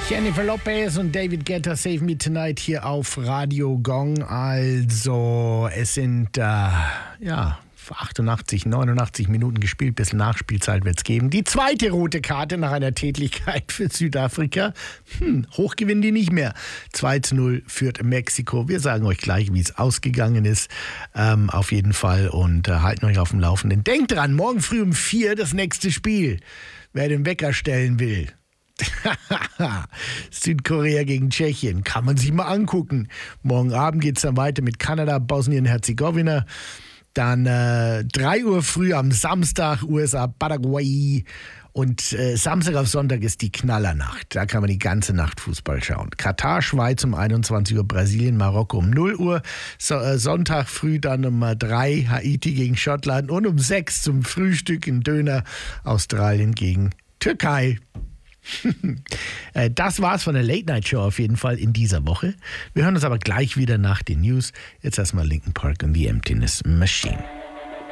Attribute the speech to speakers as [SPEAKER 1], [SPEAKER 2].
[SPEAKER 1] Jennifer Lopez und David Guetta, Save Me Tonight hier auf Radio Gong. Also, es sind 88, 89 Minuten gespielt, bis Nachspielzeit wird es geben. Die zweite rote Karte nach einer Tätlichkeit für Südafrika. Hoch gewinnen die nicht mehr. 2:0 führt Mexiko. Wir sagen euch gleich, wie es ausgegangen ist. Auf jeden Fall und halten euch auf dem Laufenden. Denkt dran, morgen früh um 4 das nächste Spiel. Wer den Wecker stellen will. Südkorea gegen Tschechien. Kann man sich mal angucken. Morgen Abend geht es dann weiter mit Kanada, Bosnien-Herzegowina. Dann 3 Uhr früh am Samstag USA, Paraguay. Und Samstag auf Sonntag ist die Knallernacht. Da kann man die ganze Nacht Fußball schauen. Katar, Schweiz um 21 Uhr, Brasilien, Marokko um 0 Uhr. Sonntag früh dann um 3 Haiti gegen Schottland. Und um 6 zum Frühstück ein Döner Australien gegen Türkei. Das war's von der Late Night Show auf jeden Fall in dieser Woche. Wir hören uns aber gleich wieder nach den News. Jetzt erstmal Linkin Park und The Emptiness Machine.